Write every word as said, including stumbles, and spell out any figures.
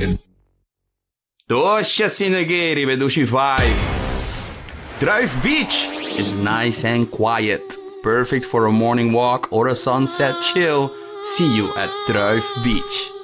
Tosja Sinegeri veduši vibe. Druif Beach is nice and quiet. Perfect for a morning walk or a sunset chill. See you at Druif Beach.